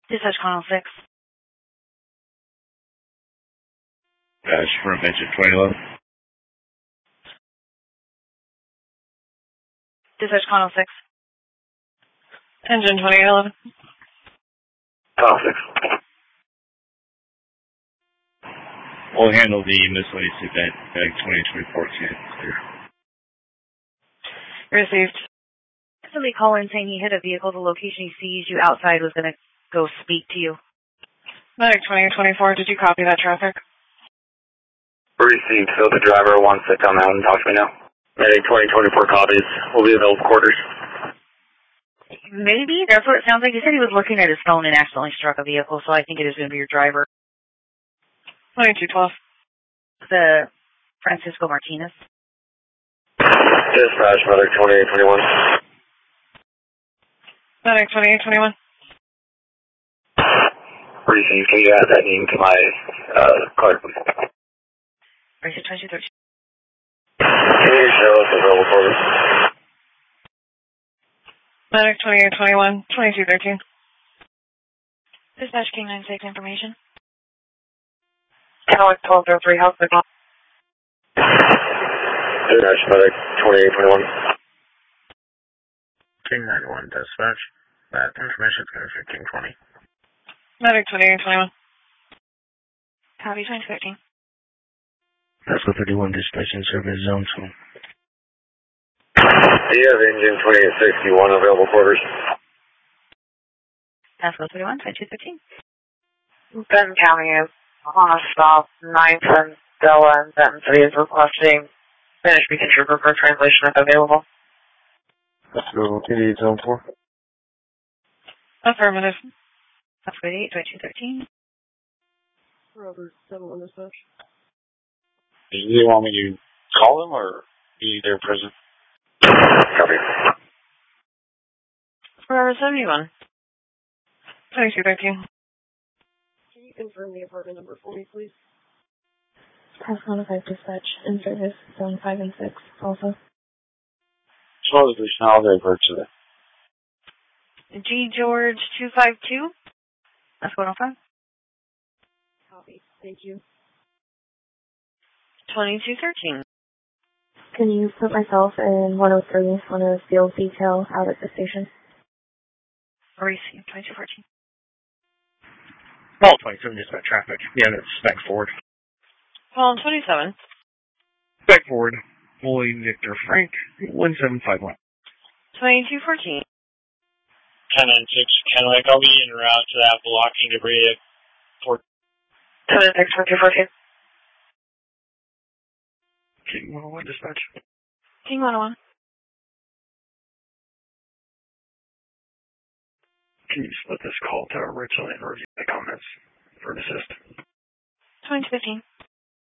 Dispatch Connell 6. Dash from engine 2011. Dispatch Connell 6. Engine 2011. Connell 6. We'll handle the miscellaneous event bag 2024 clear. Received. Somebody call in saying he hit a vehicle. The location he sees you outside was going to go speak to you. Medic 2024, did you copy that traffic? Received. So the driver wants to come out and talk to me now. Medic 2024 copies. Will be available quarters. Maybe. That's what it sounds like. He said he was looking at his phone and accidentally struck a vehicle, so I think it is going to be your driver. 2212. The Francisco Martinez. Dispatch, Medic 2821. Medic 2821. Received. Can you add that name to my card, please? Received 2213. Can you show us available quarters? Medic 2821, 2213. Dispatch King 96 information. Connell 1203, how's the call? Dispatch, Medic 2821. King 91 dispatch. That information is going to be King 20. Medic 2821. Copy 2013. Pasco 31 dispatch in service zone 2. Do you have engine 2861 available quarters? Pasco 31, 2213. Benton County is on a stop. 910 Della and Benton City is requesting Spanish speaking trooper for translation if available. Let's go to zone 4. Affirmative. Pasco 88, 2213. Robert 71 dispatch. Do you want me to call him or be there present? Copy. Forever 71. 2213. Can you confirm the apartment number for me, please? Pasco 5 dispatch in service zone 5 and 6 also. Supposedly now they divert to that. G. George 252. That's 105. Copy. Thank you. 2213. Can you put myself in 103 on a field detail out at the station? Received 2214. Ball 27 dispatch traffic. Yeah, that's spec forward. Column 27. Spec forward. Boy Victor Frank 1751. 2214. 1096 Kennewick, I'll be en route to that blocking debris at 1096 2214. King 101 dispatch. King 101. Can you split this call to Rachel and review the comments for an assist? 2215.